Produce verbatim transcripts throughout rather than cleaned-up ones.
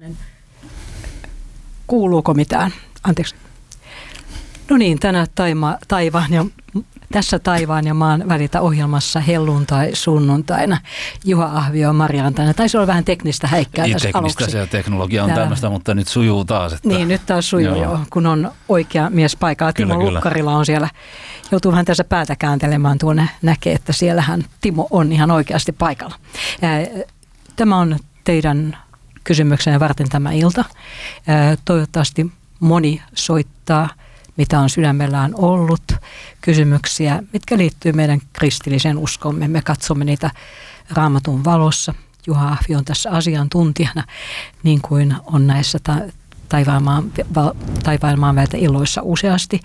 Kuuluuko mitään? Anteeksi. No niin, tänään taima, taivaan ja, tässä taivaan ja maan välitä ohjelmassa helluntai sunnuntaina. Juha Ahvio ja Marja-Antaina. Taisi olla vähän teknistä häikkää tässä teknistä aluksi. Se teknologia on Täällä. Tämmöistä, mutta nyt sujuu taas. Että... Niin, nyt taas sujuu joo. jo, kun on oikea mies paikalla. Timo kyllä, Lukkarila on siellä. Joutuu vähän tässä päätä kääntelemään tuonne. Näkee, että siellähän Timo on ihan oikeasti paikalla. Tämä on teidän kysymyksenä varten tämä ilta. Toivottavasti moni soittaa, mitä on sydämellään ollut, kysymyksiä, mitkä liittyy meidän kristilliseen uskomme. Me katsomme niitä Raamatun valossa. Juha Ahvi on tässä asiantuntijana, niin kuin on näissä ta- taivaanmaan, taivaanmaan välitä illoissa useasti.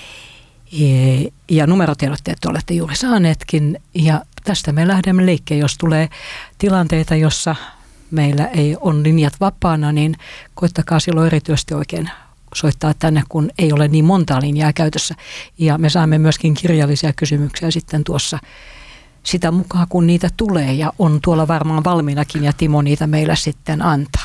Ja numerotiedotteet olette juuri saaneetkin. Ja tästä me lähdemme liikkeelle, jos tulee tilanteita, jossa meillä ei ole linjat vapaana, niin koittakaa silloin erityisesti oikein soittaa tänne, kun ei ole niin montaa linjaa käytössä. Ja me saamme myöskin kirjallisia kysymyksiä sitten tuossa sitä mukaan, kun niitä tulee. Ja on tuolla varmaan valmiinakin ja Timo niitä meillä sitten antaa.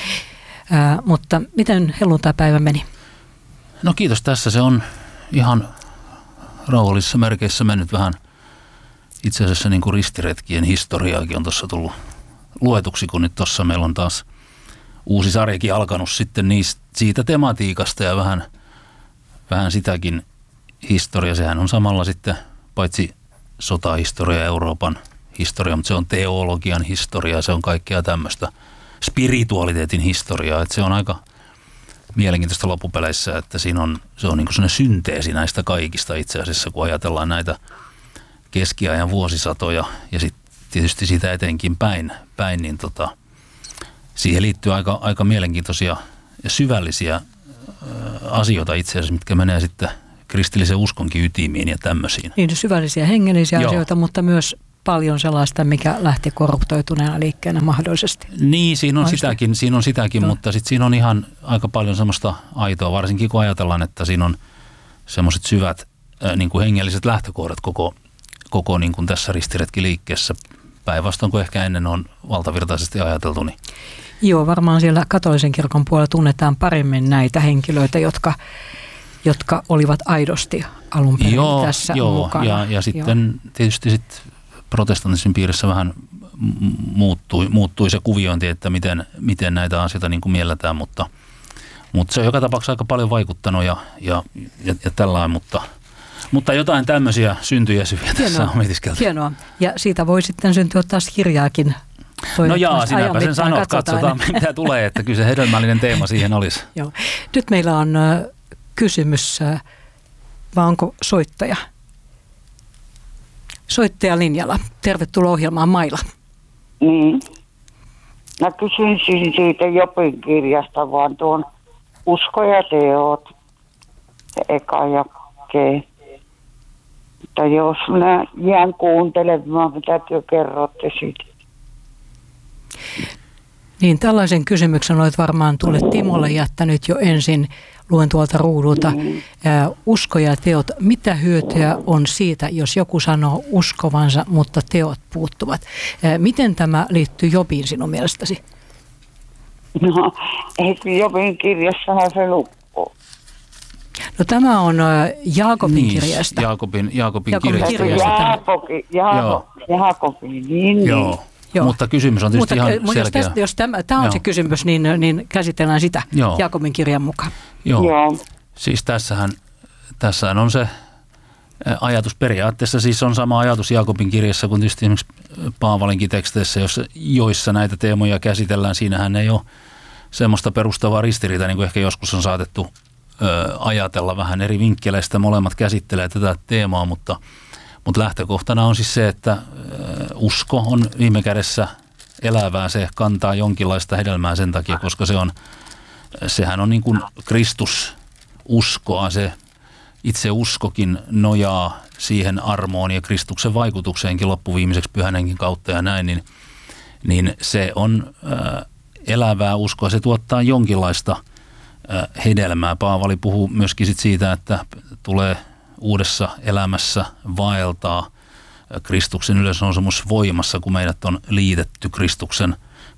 Ää, mutta miten helluntaipäivä meni? No kiitos, tässä se on ihan rauhallisissa merkeissä mennyt vähän. Itse asiassa niin kuin ristiretkien historiaakin on tuossa tullut luetuksi, kun nyt tuossa meillä on taas uusi sarjakin alkanut sitten niistä, siitä tematiikasta ja vähän, vähän sitäkin historiaa. Sehän on samalla sitten paitsi sotahistoria ja Euroopan historia, mutta se on teologian historia, se on kaikkea tämmöistä spiritualiteetin historiaa. Että se on aika mielenkiintoista loppupeleissä, että siinä on, se on niin kuin sellainen synteesi näistä kaikista itse asiassa, kun ajatellaan näitä keskiajan vuosisatoja ja sitten tietysti siitä etenkin päin, päin niin tota, siihen liittyy aika, aika mielenkiintoisia ja syvällisiä ä, asioita itse asiassa, mitkä menee sitten kristillisen uskonkin ytimiin ja tämmöisiin. Niin, syvällisiä hengellisiä Joo. asioita, mutta myös paljon sellaista, mikä lähti korruptoituneena liikkeenä mahdollisesti. Niin, siinä on Maista. sitäkin, siinä on sitäkin no. mutta sitten siinä on ihan aika paljon semmoista aitoa, varsinkin kun ajatellaan, että siinä on semmoiset syvät ä, niin kuin hengelliset lähtökohdat koko, koko niin kuin tässä ristiretkiliikkeessä. Päinvastoin kuin ehkä ennen on valtavirtaisesti ajateltu. Niin. Joo, varmaan siellä katolisen kirkon puolella tunnetaan paremmin näitä henkilöitä, jotka, jotka olivat aidosti alun perin joo, tässä joo, mukana. Ja, ja sitten joo. tietysti sit protestantismin piirissä vähän muuttui, muuttui se kuviointi, että miten, miten näitä asioita niin kuin mielletään, mutta, mutta se on joka tapauksessa aika paljon vaikuttanut ja, ja, ja, ja tällainen, mutta... Mutta jotain tämmöisiä syntyjä syviä tässä on mietiskelty. Hienoa. Ja siitä voi sitten syntyä taas kirjaakin. No jaa, sinäpä sen sanot, katsotaan mitä tulee, että kyllä se hedelmällinen teema siihen olisi. Joo. Nyt meillä on äh, kysymys, äh, vai onko soittaja? Soittaja linjalla. Tervetuloa ohjelmaan Maila. Niin. Mä kysyisin siitä Jobin kirjasta vaan tuon Usko ja teot, eka jakee. Mutta jos minä jään kuuntelemaan, mitä te kerrotte siitä. Niin, tällaisen kysymyksen olet varmaan tulle Timolle jättänyt jo ensin. Luen tuolta ruudulta. Mm. Usko ja teot. Mitä hyötyä on siitä, jos joku sanoo uskovansa, mutta teot puuttuvat? Miten tämä liittyy Jobiin sinun mielestäsi? No, eikö Jobin kirjassahan se lukko? No tämä on Jaakobin niin, kirjasta. Jaakobin, Jaakobin, Jaakobin kirjasta. kirjasta. Jaakobin, Jaakobin, Jaakobin, niin, niin. Joo. Joo. Mutta kysymys on tietysti mutta, ihan jos selkeä. Tästä, jos tämä, tämä on Joo. se kysymys, niin, niin käsitellään sitä Joo. Jaakobin kirjan mukaan. Joo. Joo. Siis tässähän, tässähän on se ajatus periaatteessa, siis on sama ajatus Jaakobin kirjassa kuin tietysti esimerkiksi Paavalinkin teksteissä, joissa näitä teemoja käsitellään. Siinähän ei ole semmoista perustavaa ristiriitaa, niin kuin ehkä joskus on saatettu ö, ajatella vähän eri vinkkeleistä. Molemmat käsittelee tätä teemaa, mutta, mutta lähtökohtana on siis se, että ö, usko on viime kädessä elävää. Se kantaa jonkinlaista hedelmää sen takia, koska se on, sehän on niin kuin Kristususkoa. Se itse uskokin nojaa siihen armoon ja Kristuksen vaikutukseenkin loppuviimeiseksi pyhän hengen kautta ja näin, niin, niin se on ö, elävää uskoa. Se tuottaa jonkinlaista hedelmää. Paavali puhuu myöskin sit siitä, että tulee uudessa elämässä vaeltaa Kristuksen ylösnousemus voimassa, kun meidät on liitetty Kristuksen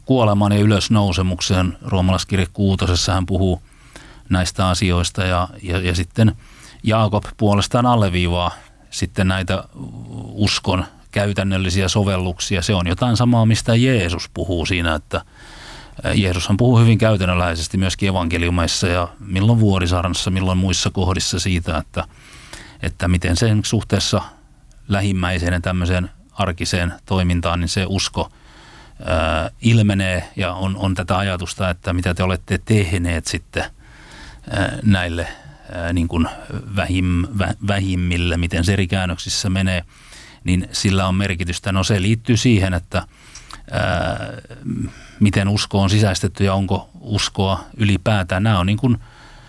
kuoleman ja ylösnousemuksen. Roomalaiskirje kuutosessa hän puhuu näistä asioista ja, ja, ja sitten Jaakob puolestaan alleviivaa sitten näitä uskon käytännöllisiä sovelluksia. Se on jotain samaa, mistä Jeesus puhuu siinä, että Jeesushan puhuu hyvin käytännönläheisesti myöskin evankeliumeissa ja milloin Vuorisaarnassa, milloin muissa kohdissa siitä, että, että miten sen suhteessa lähimmäiseen ja tämmöiseen arkiseen toimintaan, niin se usko ää, ilmenee ja on, on tätä ajatusta, että mitä te olette tehneet sitten ää, näille ää, niin kuin vähim, vä, vähimmille, miten se eri käännöksissä menee, niin sillä on merkitystä. No se liittyy siihen, että ää, miten usko on sisäistetty ja onko uskoa ylipäätään. Nämä on niin kuin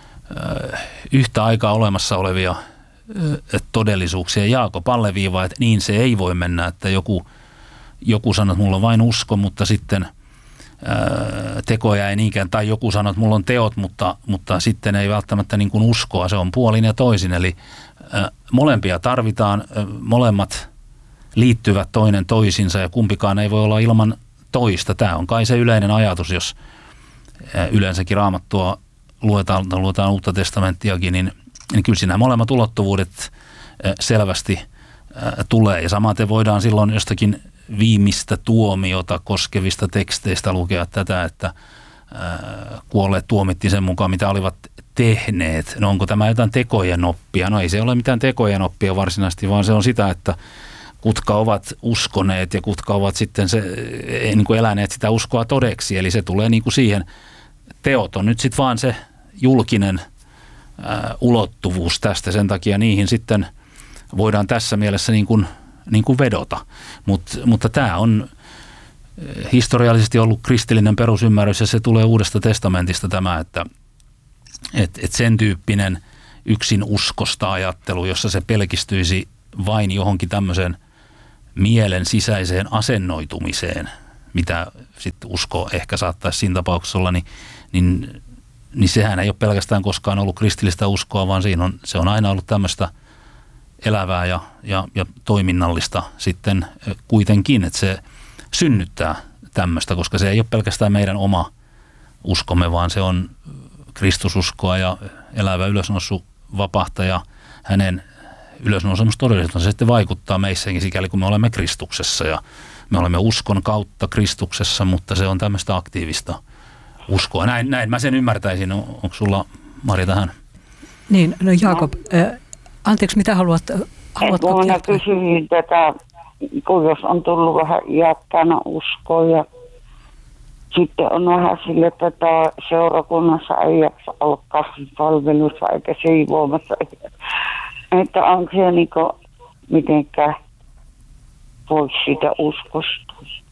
ää, yhtä aikaa olemassa olevia todellisuuksia. Jaakob alleviivaa, että niin se ei voi mennä, että joku, joku sanoo, että mulla on vain usko, mutta sitten ää, tekoja ei niinkään, tai joku sanoo, että mulla on teot, mutta, mutta sitten ei välttämättä niin kuin uskoa, se on puolin ja toisin, eli ää, molempia tarvitaan, ää, molemmat liittyvät toinen toisinsa ja kumpikaan ei voi olla ilman toista. Tämä on kai se yleinen ajatus, jos ää, yleensäkin Raamattua luetaan, luetaan Uutta testamenttiakin, niin niin kyllä siinä molemmat ulottuvuudet selvästi tulee. Ja samaten voidaan silloin jostakin viimeistä tuomiota koskevista teksteistä lukea tätä, että kuolleet tuomittiin sen mukaan, mitä olivat tehneet. No onko tämä jotain tekojen oppia? No ei se ole mitään tekojen oppia varsinaisesti, vaan se on sitä, että kutka ovat uskoneet ja kutka ovat sitten se, niin kuin eläneet sitä uskoa todeksi. Eli se tulee niin kuin siihen, teot on nyt sitten vaan se julkinen ulottuvuus tästä, sen takia niihin sitten voidaan tässä mielessä niin kuin, niin kuin vedota. Mut, mutta tämä on historiallisesti ollut kristillinen perusymmärrys ja se tulee Uudesta testamentista tämä, että et, et sen tyyppinen yksin uskosta ajattelu, jossa se pelkistyisi vain johonkin tämmöiseen mielen sisäiseen asennoitumiseen, mitä sitten usko ehkä saattaisi siinä tapauksessa olla, niin, niin niin sehän ei ole pelkästään koskaan ollut kristillistä uskoa, vaan siinä on, se on aina ollut tämmöistä elävää ja, ja, ja toiminnallista sitten kuitenkin, että se synnyttää tämmöistä, koska se ei ole pelkästään meidän oma uskomme, vaan se on Kristususkoa ja elävä ylösnoussut vapahtaja, hänen ylösnousemus todellisuutensa se sitten vaikuttaa meissäkin sikäli, kun me olemme Kristuksessa ja me olemme uskon kautta Kristuksessa, mutta se on tämmöistä aktiivista uskoa. Näin, näin mä sen ymmärtäisin. On, onko sulla, Mari, tähän? Niin, no Jaakob, äh, anteeksi, mitä haluat? Haluatko Vuonna kysyin tätä, kun jos on tullut vähän iäkkäänä uskoa ja sitten on vähän sille, että seurakunnassa ei jaksa olla kasvipalvelussa eikä siivoamassa. Että onko se niin kuin mitenkään pois siitä uskosta?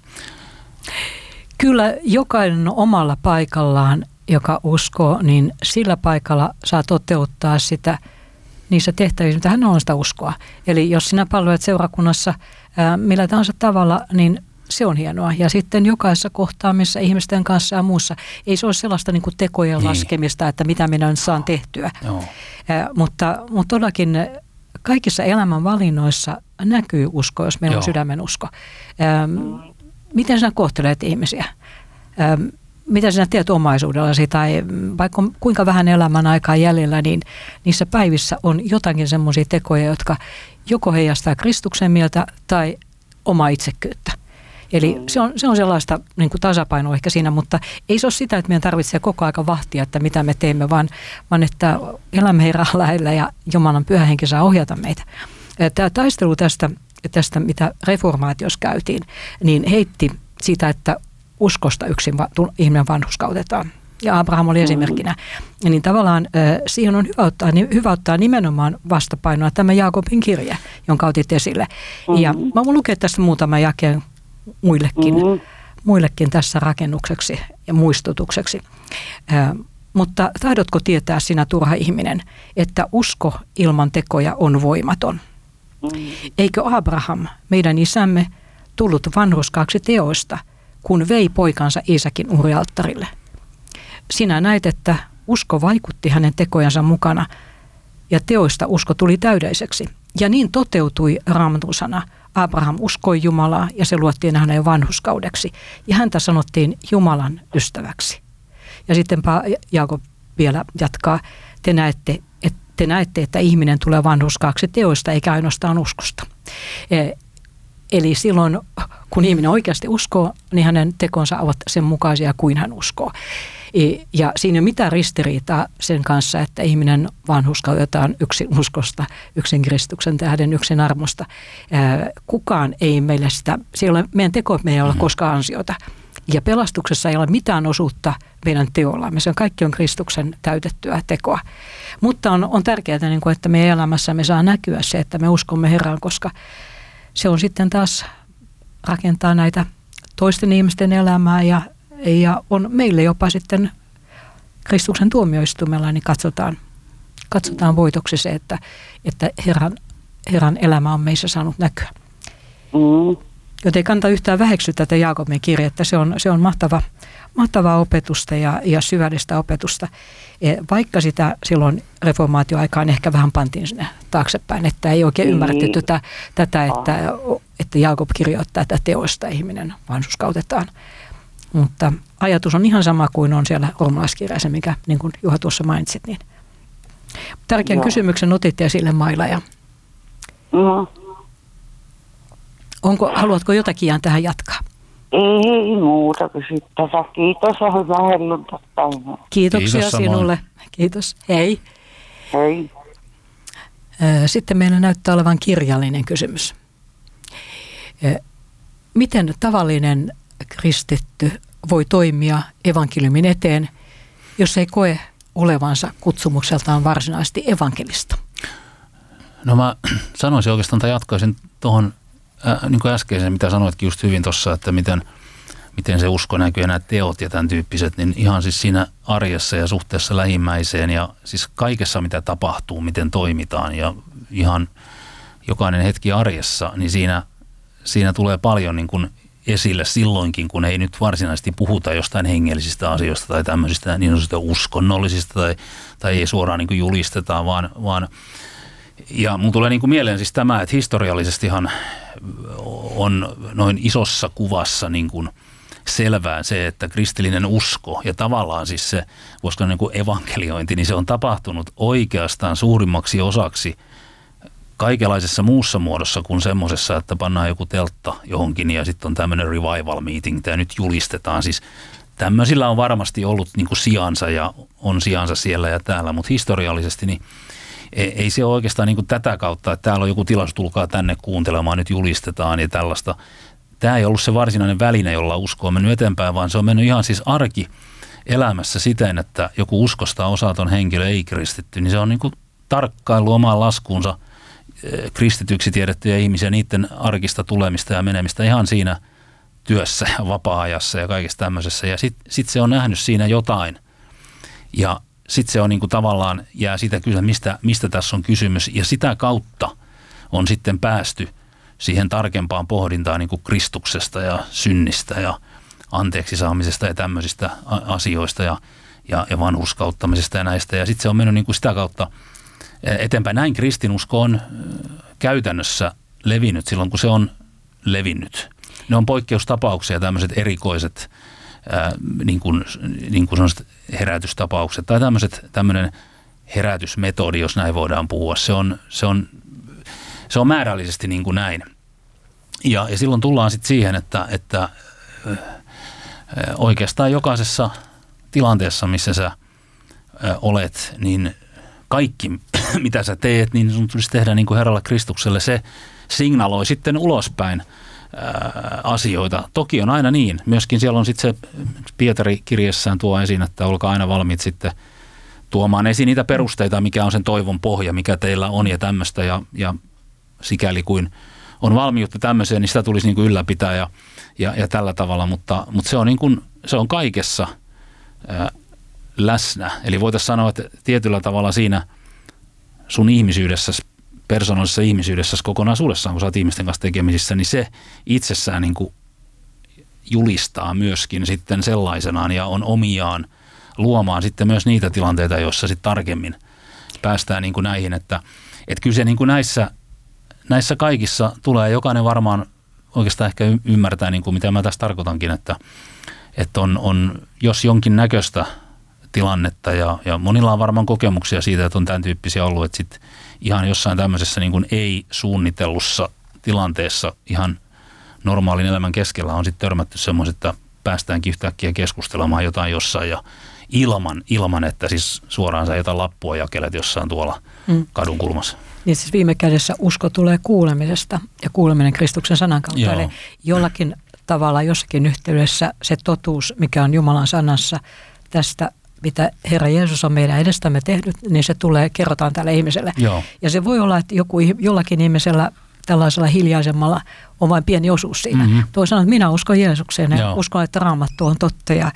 Kyllä jokainen omalla paikallaan, joka uskoo, niin sillä paikalla saa toteuttaa sitä niissä tehtävissä, mitä hän on sitä uskoa. Eli jos sinä palvelet seurakunnassa ää, millä tahansa tavalla, niin se on hienoa. Ja sitten jokaisessa kohtaamisessa ihmisten kanssa ja muussa ei se ole sellaista niin kuin tekojen niin laskemista, että mitä minä nyt saan tehtyä. Ää, mutta, mutta todellakin kaikissa elämän valinnoissa näkyy usko, jos meillä Joo. on sydämen usko. Ää, Miten sinä kohtelet ihmisiä? Ähm, mitä sinä teet omaisuudellasi tai vaikka kuinka vähän elämän aikaa jäljellä, niin niissä päivissä on jotakin semmoisia tekoja, jotka joko heijastaa Kristuksen mieltä tai omaa itsekkyyttä. Eli se on, se on sellaista niin kuin tasapainoa ehkä siinä, mutta ei se ole sitä, että meidän tarvitsee koko aika vahtia, että mitä me teemme, vaan, vaan että elämme Herran lähellä ja Jumalan pyhä henki saa ohjata meitä. Tämä taistelu tästä tästä, mitä reformaatiossa käytiin, niin heitti sitä, että uskosta yksin va- ihminen vanhurskautetaan. Ja Abraham oli esimerkkinä. Ja niin tavallaan äh, siihen on hyvä ottaa, niin, hyvä ottaa nimenomaan vastapainoa tämä Jaakobin kirje, jonka otit esille. Mm-hmm. Ja mä voin lukea tästä muutaman jakeen muillekin, mm-hmm. muillekin tässä rakennukseksi ja muistutukseksi. Äh, mutta tahdotko tietää sinä turha ihminen, että usko ilman tekoja on voimaton? Eikö Abraham, meidän isämme, tullut vanhurskaaksi teoista, kun vei poikansa Iisakin uhrialttarille? Sinä näit, että usko vaikutti hänen tekojansa mukana ja teoista usko tuli täydelliseksi. Ja niin toteutui Raamatun sana, Abraham uskoi Jumalaa ja se luottiin hänen vanhuskaudeksi. Ja häntä sanottiin Jumalan ystäväksi. Ja sitten Jaakob vielä jatkaa, te näette, että, te näette, että ihminen tulee vanhuskaaksi teoista eikä ainoastaan uskosta. Eli silloin, kun ihminen oikeasti uskoo, niin hänen tekonsa ovat sen mukaisia kuin hän uskoo. Ja siinä ei ole mitään ristiriitaa sen kanssa, että ihminen vanhuskautetaan yksin uskosta, yksin Kristuksen tähden, yksin armosta. Kukaan ei meille sitä, siellä meidän teko me ei ole koskaan ansiota. Ja pelastuksessa ei ole mitään osuutta meidän teollamme. Se on kaikki on Kristuksen täytettyä tekoa. Mutta on, on tärkeää, että meidän elämässämme saa näkyä se, että me uskomme Herraan, koska se on sitten taas rakentaa näitä toisten ihmisten elämää ja, ja on meille jopa sitten Kristuksen tuomioistumella, niin katsotaan, katsotaan voitoksi se, että, että Herran, Herran elämä on meissä saanut näkyä. Mm. Joten ei kannata yhtään väheksyä tätä Jaakobin kirjettä. Se on, se on mahtava, mahtavaa opetusta ja, ja syvällistä opetusta. Vaikka sitä silloin reformaatioaikaan ehkä vähän pantiin sinne taaksepäin, että ei oikein ymmärretty tätä, tätä että, että Jaakob kirjoittaa tätä teoista ihminen vanhuskautetaan. Mutta ajatus on ihan sama kuin on siellä roomalaiskirjassa, mikä niin kuin Juha tuossa mainitsit. Niin. Tärkeän Joo. kysymyksen otitte esille Maila. Ja no. Onko, haluatko jotakin Jaan tähän jatkaa? Ei muuta kysyttävää. Kiitos ja hyvää helluntapäivää. Kiitoksia Kiitos sinulle. Kiitos. Hei. Hei. Sitten meillä näyttää olevan kirjallinen kysymys. Miten tavallinen kristitty voi toimia evankeliumin eteen, jos ei koe olevansa kutsumukseltaan varsinaisesti evankelista? No mä sanoisin oikeastaan tai jatkaisin tuohon Äh, niin kuin äskeisen, mitä sanoitkin just hyvin tuossa, että miten, miten se usko näkyy ja nämä teot ja tämän tyyppiset, niin ihan siis siinä arjessa ja suhteessa lähimmäiseen ja siis kaikessa, mitä tapahtuu, miten toimitaan ja ihan jokainen hetki arjessa, niin siinä, siinä tulee paljon niin kuin esille silloinkin, kun ei nyt varsinaisesti puhuta jostain hengellisistä asioista tai tämmöisistä niin sanotusta uskonnollisista tai, tai ei suoraan niin kuin julistetaan, vaan, vaan ja mun tulee niin kuin mieleen siis tämä, että historiallisestihan on noin isossa kuvassa niin kuin selvää se, että kristillinen usko ja tavallaan siis se, voisiko niin kuin evankeliointi, niin se on tapahtunut oikeastaan suurimmaksi osaksi kaikenlaisessa muussa muodossa kuin semmoisessa, että pannaan joku teltta johonkin ja sitten on tämmöinen revival meeting, tämä nyt julistetaan. Siis tämmöisillä on varmasti ollut niin kuin sijansa ja on sijansa siellä ja täällä, mutta historiallisesti niin ei se ole oikeastaan niin kuin tätä kautta, että täällä on joku tilaisuus, tulkaa tänne kuuntelemaan, nyt julistetaan ja tällaista. Tämä ei ollut se varsinainen väline, jolla usko on mennyt eteenpäin, vaan se on mennyt ihan siis arki elämässä siten, että joku uskostaa osaton henkilö ei kristitty, niin se on niin kuin tarkkailu omaan laskuunsa kristityksi tiedettyjä ihmisiä, niiden arkista tulemista ja menemistä ihan siinä työssä ja vapaa-ajassa ja kaikessa tämmöisessä. Ja sitten sit se on nähnyt siinä jotain ja sitten se on niin kuin tavallaan jää sitä kysyä, mistä, mistä tässä on kysymys. Ja sitä kautta on sitten päästy siihen tarkempaan pohdintaan niin kuin Kristuksesta ja synnistä ja anteeksi saamisesta ja tämmöisistä asioista ja, ja, ja vanhurskauttamisesta ja näistä. Ja sitten se on mennyt niin kuin sitä kautta eteenpäin. Näin kristinusko on käytännössä levinnyt silloin, kun se on levinnyt. Ne on poikkeustapauksia, tämmöiset erikoiset Ää, niin kuin, niin kuin sellaiset herätystapaukset tai tämmöiset, tämmöinen herätysmetodi, jos näin voidaan puhua. Se on, se on, se on määrällisesti niin kuin näin. Ja, ja silloin tullaan sitten siihen, että, että oikeastaan jokaisessa tilanteessa, missä sä olet, niin kaikki, mitä sä teet, niin sun tulisi tehdä niin kuin Herralle Kristukselle. Se signaloi sitten ulospäin asioita. Toki on aina niin. Myöskin siellä on sitten se, Pietari kirjassaan tuo esiin, että olkaa aina valmiit sitten tuomaan esiin niitä perusteita, mikä on sen toivon pohja, mikä teillä on ja tämmöistä. Ja, ja sikäli kuin on valmiutta tämmöiseen, niin sitä tulisi niin kuin ylläpitää ja, ja, ja tällä tavalla. Mutta, mutta se on niin kuin, se on kaikessa ää, läsnä. Eli voitaisiin sanoa, että tietyllä tavalla siinä sun ihmisyydessäsi, persoonallisessa ihmisyydessä kokonaisuudessaan, kun sä oot ihmisten kanssa tekemisissä, niin se itsessään niin kuin julistaa myöskin sitten sellaisenaan ja on omiaan luomaan sitten myös niitä tilanteita, joissa sitten tarkemmin päästään niin kuin näihin, että, että kyllä se niin kuin näissä, näissä kaikissa tulee, jokainen varmaan oikeastaan ehkä ymmärtää, niin kuin mitä mä tässä tarkoitankin, että, että on, on, jos jonkin näköistä tilannetta ja, ja monilla on varmaan kokemuksia siitä, että on tämän tyyppisiä ollut, että sitten ihan jossain tämmöisessä niin kuin ei-suunnitellussa tilanteessa ihan normaalin elämän keskellä on sitten törmätty semmoiset, että päästäänkin yhtäkkiä keskustelemaan jotain jossain ja ilman, ilman että siis suoraan sä jotain lappua jakelet jossain tuolla mm. kadun kulmassa. Niin siis viime kädessä usko tulee kuulemisesta ja kuuleminen Kristuksen sanan kautta. Joo. Eli jollakin tavalla jossakin yhteydessä se totuus, mikä on Jumalan sanassa tästä, mitä Herra Jeesus on meidän edestämme tehnyt, niin se tulee, kerrotaan tälle ihmiselle. Joo. Ja se voi olla, että joku, jollakin ihmisellä tällaisella hiljaisemmalla on vain pieni osuus siitä. Mm-hmm. Toi sanoo, että minä uskon Jeesukseen ja Joo. uskon, että Raamattu on totta ja,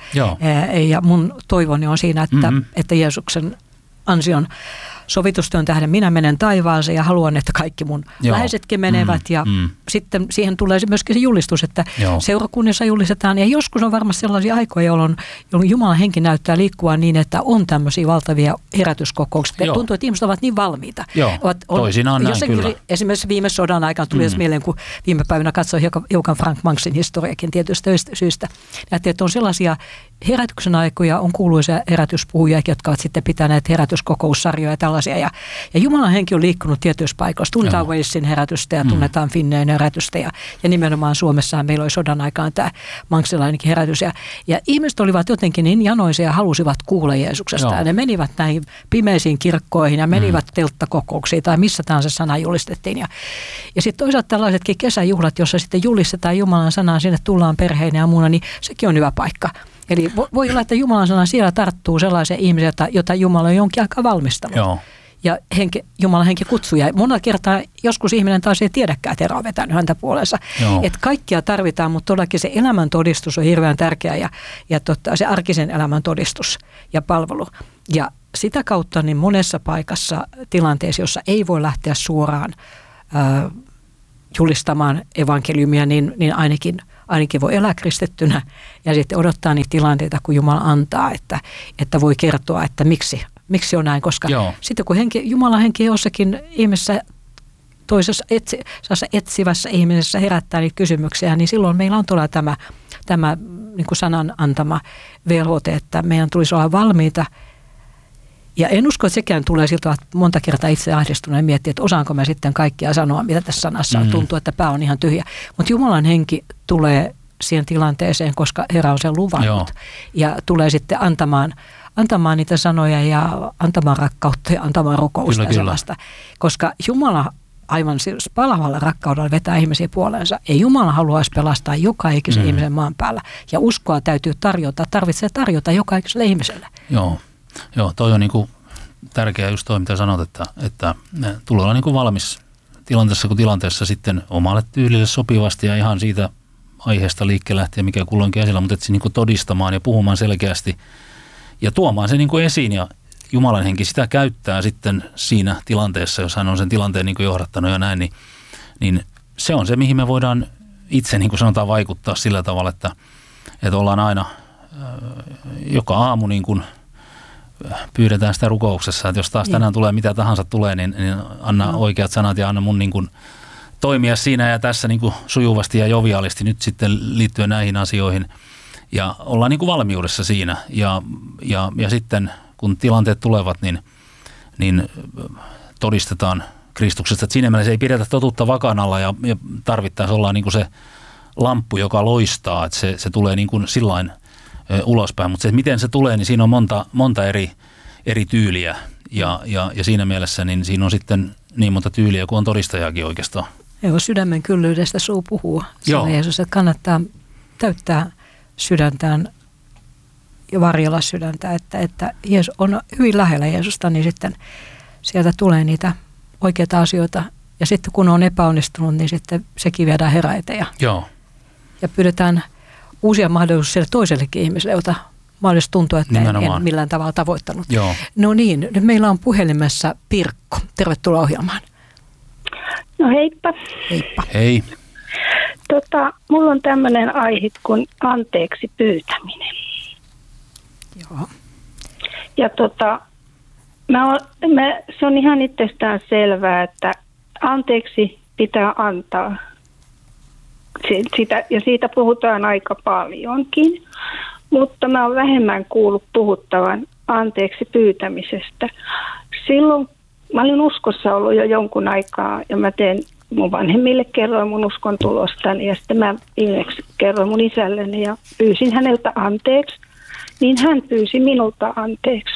ja mun toivoni on siinä, että, mm-hmm. että Jeesuksen ansion sovitustyön tähden minä menen taivaaseen ja haluan, että kaikki mun Joo. läheisetkin menevät. Mm, ja mm. sitten siihen tulee myöskin se julistus, että Joo. seurakunnissa julistetaan. Ja joskus on varmasti sellaisia aikoja, jolloin, jolloin Jumalan henki näyttää liikkua niin, että on tämmöisiä valtavia herätyskokouksia. Joo. Tuntuu, että ihmiset ovat niin valmiita. Joo, ovat, on, toisinaan näin kyllä. Esimerkiksi viime sodan aikana tuli mm. mieleen, kun viime päivänä katsoi hiukan Frank Manksin historiakin tietystä syistä. Näette, että on sellaisia herätyksen aikoja, on kuuluisia herätyspuhujia, jotka ovat sitten pitäneet herätyskokoussarjoja ja tällaisia. Ja, ja Jumalan henki on liikkunut tietyissä paikoissa. Tunnetaan Walesin herätystä ja tunnetaan mm. Finneen herätystä. Ja, ja nimenomaan Suomessahan meillä oli sodan aikaan tämä manksilainenkin herätys. Ja, ja ihmiset olivat jotenkin niin janoisia ja halusivat kuulla Jeesuksesta. Joo. Ja ne menivät näihin pimeisiin kirkkoihin ja menivät mm. telttakokouksiin tai missä tahansa sana julistettiin. Ja, ja sitten toisaalta tällaisetkin kesäjuhlat, jossa sitten julistetaan Jumalan sanaa, sinne tullaan perheineen ja muuna, niin sekin on hyvä paikka. Eli voi olla, että Jumalan sana siellä tarttuu sellaisia ihmisiä, jota Jumala on jonkin aikaa valmistanut. Joo. Ja henki, Jumalan henki kutsuu. Ja monella kertaa joskus ihminen taas ei tiedäkään, että Herra on vetänyt häntä puolensa. Että kaikkia tarvitaan, mutta todellakin se elämän todistus on hirveän tärkeä ja, ja totta, se arkisen elämän todistus ja palvelu. Ja sitä kautta niin monessa paikassa tilanteessa, jossa ei voi lähteä suoraan äh, julistamaan evankeliumia, niin, niin ainakin ainakin voi elää kristittynä ja sitten odottaa niitä tilanteita, kun Jumala antaa, että, että voi kertoa, että miksi, miksi on näin. Koska Joo. sitten kun henki, Jumalan henki jossakin ihmisessä, toisessa etsi, etsivässä ihmisessä herättää niitä kysymyksiä, niin silloin meillä on todella tämä, tämä niin kuin sanan antama velvoite, että meidän tulisi olla valmiita. Ja en usko, että sekään tulee siltä, että monta kertaa itse ahdistuneen miettiä, että osaanko mä sitten kaikkia sanoa, mitä tässä sanassa on. Mm. Tuntuu, että pää on ihan tyhjä. Mutta Jumalan henki tulee siihen tilanteeseen, koska Herra on sen luvannut. Joo. Ja tulee sitten antamaan, antamaan niitä sanoja ja antamaan rakkautta ja antamaan rukousta ja sellaista. Koska Jumala aivan palavalla rakkaudella vetää ihmisiä puoleensa. Ei Jumala haluaisi pelastaa joka ikisen mm. ihmisen maan päällä. Ja uskoa täytyy tarjota, tarvitsee tarjota joka ikiselle ihmiselle. Joo. Joo, toi on niin kuin tärkeää just toi, mitä sanot, että, että tulee olla niin kuin valmis tilanteessa kuin tilanteessa sitten omalle tyylille sopivasti ja ihan siitä aiheesta liikkeelle lähtien, mikä kulloinkin esillä, mutta että niin kuin todistamaan ja puhumaan selkeästi ja tuomaan se niin kuin esiin ja Jumalan henki sitä käyttää sitten siinä tilanteessa, jos hän on sen tilanteen niin kuin johdattanut ja näin, niin, niin se on se, mihin me voidaan itse niin kuin sanotaan vaikuttaa sillä tavalla, että, että ollaan aina joka aamu niin kuin pyydetään sitä rukouksessa, että jos taas tänään tulee mitä tahansa tulee, niin, niin anna no. oikeat sanat ja anna mun niin kuin toimia siinä ja tässä niin kuin sujuvasti ja joviaalisti nyt sitten liittyen näihin asioihin. Ja ollaan niin kuin valmiudessa siinä ja, ja, ja sitten kun tilanteet tulevat, niin, niin todistetaan Kristuksesta. Että siinä mielessä ei pidetä totuutta vakan alla ja, ja tarvittaessa ollaan niin kuin se lamppu, joka loistaa, että se, se tulee niin kuin sillain ulospäin, mutta se, miten se tulee, niin siinä on monta, monta eri, eri tyyliä ja, ja, ja siinä mielessä niin siinä on sitten niin monta tyyliä kuin on todistajakin oikeastaan. Joo, sydämen kyllyydestä suu puhuu. Joo. Jeesus, että kannattaa täyttää sydäntään ja varjella sydäntä, että, että Jeesus on hyvin lähellä Jeesusta, niin sitten sieltä tulee niitä oikeita asioita ja sitten kun on epäonnistunut, niin sitten sekin viedään Herran eteen ja, Joo. ja pyydetään uusia mahdollisuuksia sille toisellekin ihmiselle, jota mahdollisesti tuntuu, että en, en millään tavalla tavoittanut. Joo. No niin, nyt meillä on puhelimessa Pirkko. Tervetuloa ohjelmaan. No heippa. Heippa. Hei. Tota, mulla on tämmöinen aihe kuin anteeksi pyytäminen. Joo. Ja tota, mä, mä, se on ihan itsestään selvää, että anteeksi pitää antaa. Sitä, ja siitä puhutaan aika paljonkin, mutta mä oon vähemmän kuullut puhuttavan anteeksi pyytämisestä. Silloin mä olin uskossa ollut jo jonkun aikaa ja mä teen mun vanhemmille kerroin mun uskon tulostani ja sitten mä viimeksi kerroin mun isälleni ja pyysin häneltä anteeksi, niin hän pyysi minulta anteeksi.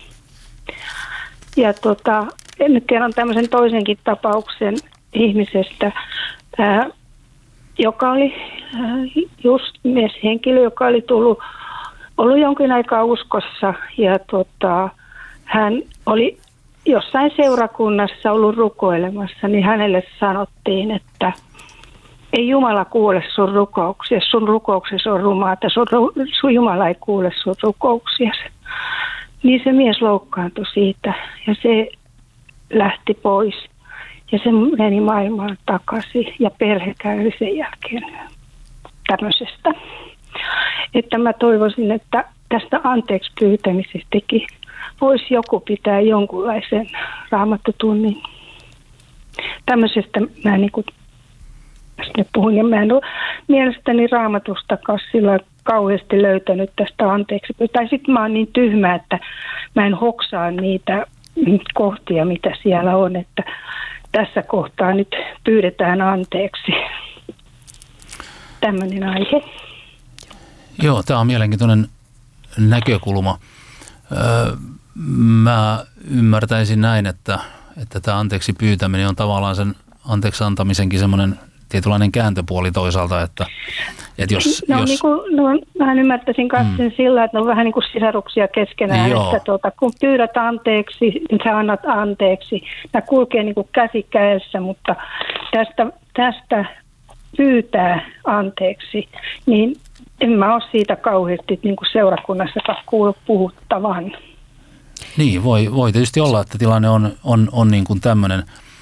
Ja tota, nyt kerron tämmöisen toisenkin tapauksen ihmisestä, ää, joka oli ää, just mieshenkilö, joka oli tullut, ollut jonkin aikaa uskossa ja tota, hän oli jossain seurakunnassa ollut rukoilemassa, niin hänelle sanottiin, että ei Jumala kuule sun rukouksia, sun rukouksesi on rumaata, sun, sun Jumala ei kuule sun rukouksia. Niin se mies loukkaantui siitä ja se lähti pois ja se meni maailmaan takaisin ja perhe käy sen jälkeen tämmöisestä. Että mä toivoisin, että tästä anteeksi pyytämisestäkin voisi joku pitää jonkunlaisen raamattotunnin. Tämmöisestä mä niin kuin nyt puhun ja mä en ole mielestäni raamatustakaan sillä kauheasti löytänyt tästä anteeksi. Tai sitten mä oon niin tyhmä, että mä en hoksaa niitä kohtia, mitä siellä on, että tässä kohtaa nyt pyydetään anteeksi. Tämmöinen aihe. Joo, tämä on mielenkiintoinen näkökulma. Öö, mä ymmärtäisin näin, että, että tämä anteeksi pyytäminen on tavallaan sen anteeksi antamisenkin semmoinen tietynlainen kääntöpuoli toisaalta, että, että jos... No, jos... Niin kuin, no vähän ymmärtäisin kanssa mm. sillä, että ne on vähän niin kuin sisaruksia keskenään, Joo. että tuota, kun pyydät anteeksi, niin sä annat anteeksi. Nämä kulkee niin kuin käsi kädessä, mutta tästä, tästä pyytää anteeksi, niin en mä ole siitä kauheasti niin kuin seurakunnassakaan kuullut puhuttavan. Niin, voi, voi tietysti olla, että tilanne on, on, on niin kuin tämmöinen.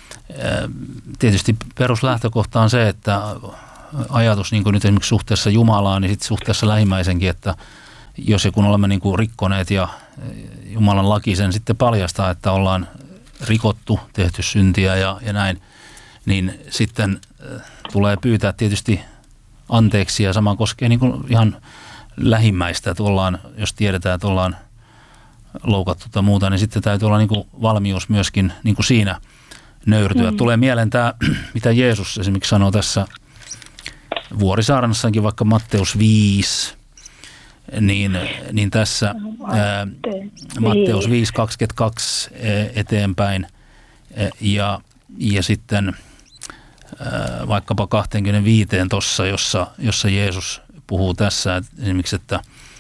Tietysti peruslähtökohta on se, että ajatus niin kuin nyt esimerkiksi suhteessa Jumalaan, niin sitten suhteessa lähimmäisenkin, että jos ja kun olemme niin kuin rikkoneet ja Jumalan laki sen sitten paljastaa, että ollaan rikottu, tehty syntiä ja, ja näin, niin sitten tulee pyytää tietysti anteeksi ja sama koskee niin kuin ihan lähimmäistä, että ollaan, jos tiedetään, että ollaan loukattu tai muuta, niin sitten täytyy olla niin kuin valmius myöskin niin kuin siinä nöyrtyä. Mm. Tulee mieleen tämä, mitä Jeesus esimerkiksi sanoo tässä Vuorisaarnassakin, vaikka Matteus viisi, niin, niin tässä ää, Matteus viisi kaksikymmentäkaksi eteenpäin ja, ja sitten ää, vaikkapa kaksikymmentäviisi tuossa, jossa, jossa Jeesus puhuu tässä että esimerkiksi, että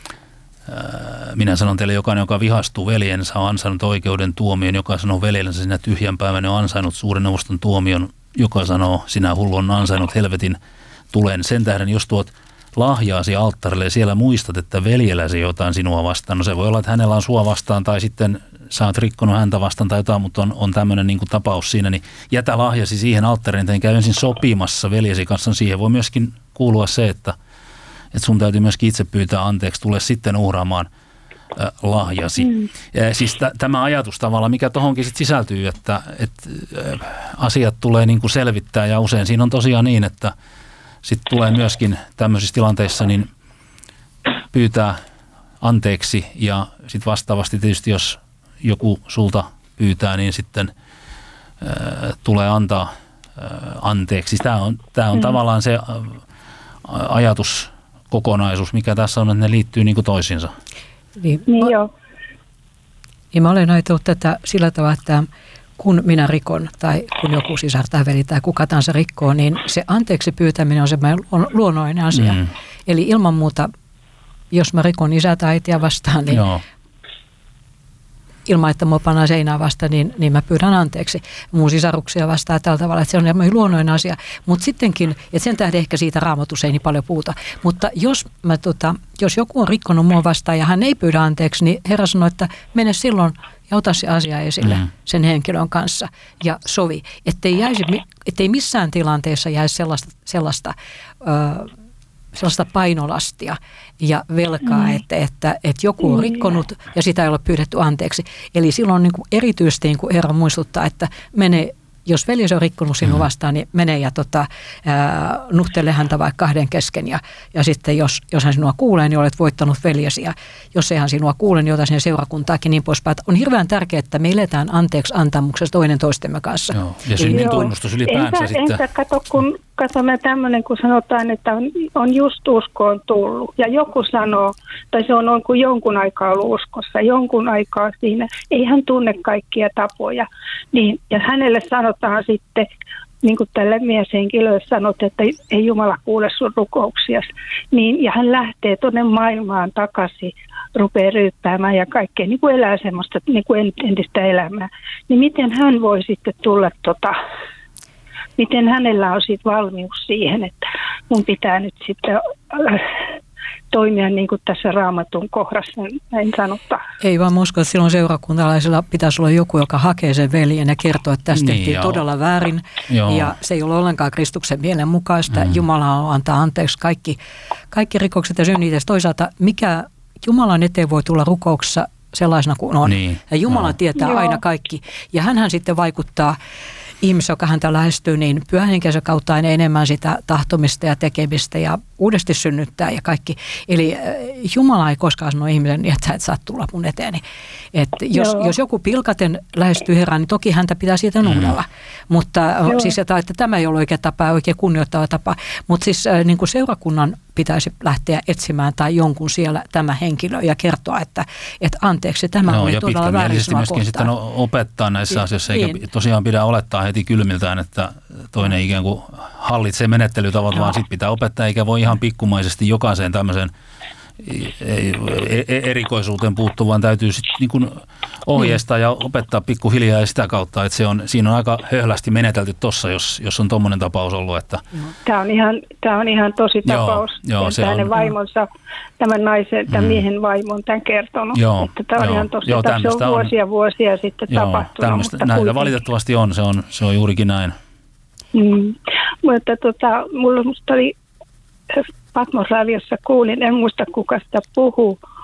minä sanon teille, jokainen, joka vihastuu veljensä, on ansainnut oikeuden tuomion. Joka sanoo veljensä, sinä tyhjän päivänä on ansainnut suuren neuvoston tuomion. Joka sanoo, sinä hullu on ansainnut helvetin tulen. Sen tähden, jos tuot lahjaasi alttarille ja siellä muistat, että veljelläsi jotain sinua vastaan. No se voi olla, että hänellä on sua vastaan tai sitten sä oot rikkonut häntä vastaan tai jotain, mutta on, on tämmöinen niin kuin tapaus siinä. Niin jätä lahjasi siihen alttariin, että käy ensin sopimassa veljesi kanssa. Siihen voi myöskin kuulua se, että että sun täytyy myöskin itse pyytää anteeksi, tule sitten uhraamaan äh, lahjasi. Mm. Ja siis t- tämä ajatus tavallaan, mikä tohonkin sit sisältyy, että et, äh, asiat tulee niin kuin selvittää ja usein siinä on tosiaan niin, että sitten tulee myöskin tämmöisissä tilanteissa niin pyytää anteeksi ja sitten vastaavasti tietysti jos joku sulta pyytää, niin sitten äh, tulee antaa äh, anteeksi. Tämä on, tää on mm. tavallaan se äh, ajatus, kokonaisuus, mikä tässä on, että ne liittyy niin kuin toisiinsa. Niin, niin, joo. Ja mä olen ajatellut tätä sillä tavalla, että kun minä rikon tai kun joku sisar tai veli tai kuka tahansa rikkoo, niin se anteeksi pyytäminen on semmoinen luonnollinen asia. Mm. Eli ilman muuta, jos mä rikon isää tai äitiä vastaan, niin joo. ilman, että mua pannaan seinää vastaan, niin, niin mä pyydän anteeksi mun sisaruksia vastaan tällä tavalla, että se on luonnollinen asia. Mutta sittenkin, että sen tähden ehkä siitä Raamatussa ei niin paljon puhuta. Mutta jos, mä, tota, jos joku on rikkonut mua vastaan ja hän ei pyydä anteeksi, niin Herra sanoi, että mene silloin ja ota se asia esille mm. sen henkilön kanssa ja sovi. Ettei, jäisi, ettei missään tilanteessa jäisi sellaista, sellaista ö, sellaista painolastia ja velkaa, mm. että, että, että joku on rikkonut ja sitä ei ole pyydetty anteeksi. Eli silloin niin kuin erityisesti niin kuin Herra muistuttaa, että mene jos veljesi on rikkonut sinua vastaan, niin mene ja tota, ää, nuhtele häntä vaikka kahden kesken. Ja, ja sitten jos, jos hän sinua kuulee, niin olet voittanut veljesi. Ja jos ei hän sinua kuule, niin ota sinne seurakuntaakin niin poispäin. On hirveän tärkeää, että me eletään anteeksi antamuksessa toinen toistemme kanssa. Joo. Ja synnin tunnustus ylipäänsä entä, sitten. Entä kato, kun katsomme tämmöinen, kun sanotaan, että on, on just uskoon tullut. Ja joku sanoo, tai se on, on kuin jonkun aikaa ollut uskossa, jonkun aikaa siinä. Ei hän tunne kaikkia tapoja. Niin, ja hänelle sanotaan sitten, niin kuin tälle mieshenkilölle sanot, että ei Jumala kuule sun rukouksias. Niin, ja hän lähtee tuonne maailmaan takaisin, rupeaa ryyppäämään ja kaikkea, niin kuin elää semmoista niin kuin entistä elämää. Niin miten hän voi sitten tulla, tota, miten hänellä on sitten valmius siihen, että mun pitää nyt sitten äh, toimia niin kuin tässä Raamatun kohdassa, näin sanottaa. Ei vaan usko, että silloin seurakuntalaisilla pitäisi olla joku, joka hakee sen veljen ja kertoo, että tästä niin, tehtiin joo. todella väärin. Joo. Ja se ei ole ollenkaan Kristuksen mielen mukaista. Mm. Jumala antaa anteeksi kaikki, kaikki rikokset ja synnit. Toisaalta mikä Jumalan eteen voi tulla rukouksessa sellaisena kuin on. Niin. Ja Jumala no. tietää joo. aina kaikki. Ja hänhän sitten vaikuttaa ihmisen, joka häntä lähestyy, niin pyhän henkensä kautta aina enemmän sitä tahtomista ja tekemistä ja uudesti synnyttää ja kaikki. Eli Jumala ei koskaan sano ihmisen, niin että sä et saa tulla mun eteeni. Että jos, jos joku pilkaten lähestyy Herran, niin toki häntä pitää siitä nuhdella. Mm. Mutta joo. siis, että, että tämä ei ole oikea tapa, oikein kunnioittava tapa. Mutta siis niin kuin seurakunnan pitäisi lähteä etsimään tai jonkun siellä tämä henkilö ja kertoa, että, että anteeksi, tämä no, oli todella väärin sinua myöskin kohtaan. sitten opettaa näissä niin, asioissa, eikä niin. tosiaan pidä olettaa heti kylmiltään, että toinen ikään kuin hallitsee menettelytavat, no. vaan sitten pitää opettaa, eikä voi ihan pikkumaisesti jokaiseen tämmöiseen erikoisuuteen puuttua, vaan täytyy sitten niin kuin ohjeistaa ja opettaa pikkuhiljaa ja sitä kautta, että se on, siinä on aika höhlästi menetelty tuossa, jos, jos on tuommoinen tapaus ollut. Että Tämä on ihan, tämä on ihan tosi tapaus. Joo, joo, se hänen on, vaimonsa, tämän naisen, tämän mm. miehen vaimon tämän kertonut. Joo, että tämä on joo, ihan tosi, joo, se on vuosia on, vuosia sitten joo, tapahtunut. Mutta näitä kuitenkin. Valitettavasti on, se on, se on juurikin näin. Mm. Mutta tota, mulla musta oli Patmos-radiossa kuulin, en muista kuka sitä puhuu,